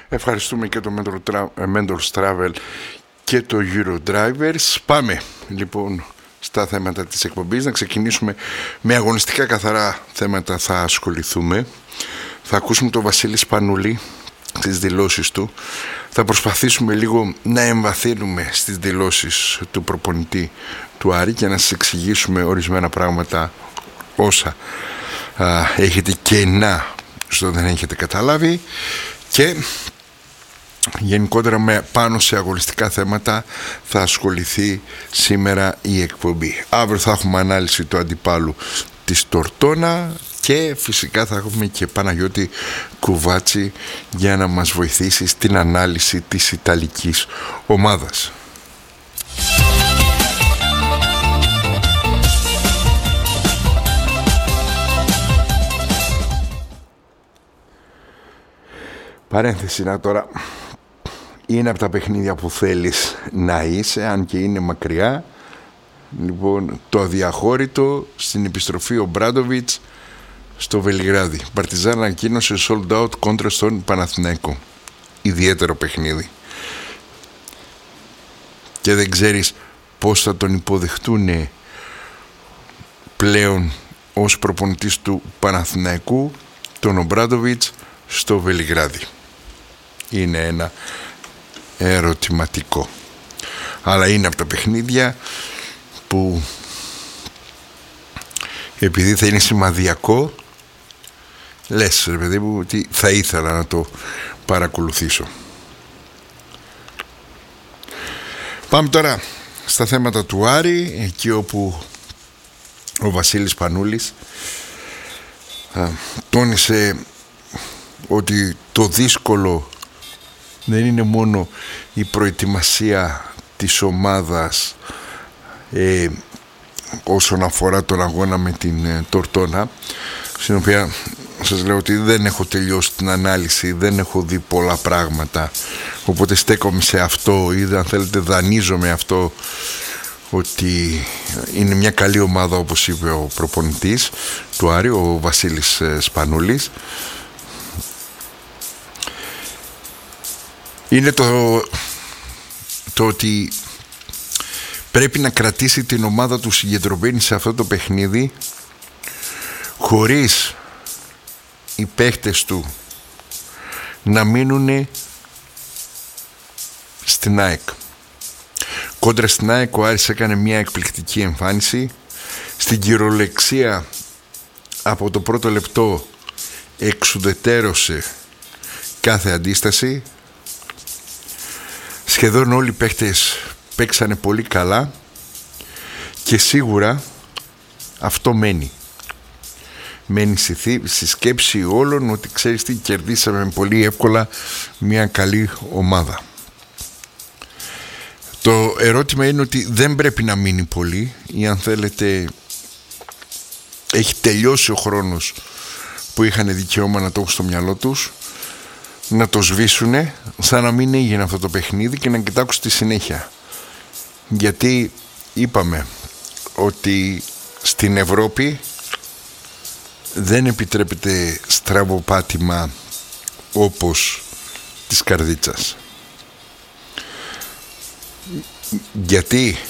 Ευχαριστούμε και το Mentors Travel και το Eurodrivers. Πάμε λοιπόν στα θέματα της εκπομπής. Να ξεκινήσουμε με αγωνιστικά καθαρά θέματα. Θα ασχοληθούμε. Θα ακούσουμε τον Βασίλη Σπανούλη, τις δηλώσεις του. Θα προσπαθήσουμε λίγο να εμβαθύνουμε στις δηλώσεις του προπονητή του Άρη και να σας εξηγήσουμε ορισμένα πράγματα όσα έχετε κενά στο δεν έχετε καταλάβει, και γενικότερα πάνω σε αγωνιστικά θέματα θα ασχοληθεί σήμερα η εκπομπή. Αύριο θα έχουμε ανάλυση του αντιπάλου της Τορτόνα και φυσικά θα έχουμε και Παναγιώτη Κουβάτσι για να μας βοηθήσει στην ανάλυση της Ιταλικής ομάδας. Παρένθεση να τώρα, είναι από τα παιχνίδια που θέλεις να είσαι, αν και είναι μακριά. Λοιπόν, το αδιαχώρητο στην επιστροφή ο Μπράντοβιτς στο Βελιγράδι. Παρτιζάν ανακοίνωσε sold out κόντρα στον Παναθηναϊκό. Ιδιαίτερο παιχνίδι. Και δεν ξέρεις πώς θα τον υποδεχτούν πλέον ως προπονητής του Παναθηναϊκού τον Ομπράντοβιτς στο Βελιγράδι. Είναι ένα ερωτηματικό. Αλλά είναι από τα παιχνίδια που επειδή θα είναι σημαδιακό, λες ρε παιδί μου ότι θα ήθελα να το παρακολουθήσω. Πάμε τώρα στα θέματα του Άρη, εκεί όπου ο Βασίλης Πανούλης τόνισε ότι το δύσκολο δεν είναι μόνο η προετοιμασία της ομάδας όσον αφορά τον αγώνα με την Τορτόνα, στην οποία σας λέω ότι δεν έχω τελειώσει την ανάλυση, δεν έχω δει πολλά πράγματα, οπότε στέκομαι σε αυτό ή αν θέλετε δανείζομαι αυτό, ότι είναι μια καλή ομάδα όπως είπε ο προπονητής του Άρη, ο Βασίλης Σπανούλης. Είναι το ότι πρέπει να κρατήσει την ομάδα του συγκεντρωμένη σε αυτό το παιχνίδι, χωρίς οι παίχτες του να μείνουν στην ΑΕΚ. Κόντρα στην ΑΕΚ ο Άρης έκανε μια εκπληκτική εμφάνιση. Στην κυριολεξία από το πρώτο λεπτό εξουδετέρωσε κάθε αντίσταση. Σχεδόν όλοι οι παίχτες παίξανε πολύ καλά και σίγουρα αυτό μένει στη σκέψη όλων, ότι ξέρεις τι, κερδίσαμε πολύ εύκολα μια καλή ομάδα. Το ερώτημα είναι ότι δεν πρέπει να μείνει πολύ, ή αν θέλετε έχει τελειώσει ο χρόνος που είχαν δικαίωμα να το έχουν στο μυαλό τους, να το σβήσουνε σαν να μην έγινε αυτό το παιχνίδι και να κοιτάξουν τη συνέχεια. Γιατί είπαμε ότι στην Ευρώπη δεν επιτρέπεται στραβοπάτημα όπως της καρδίτσας. Γιατί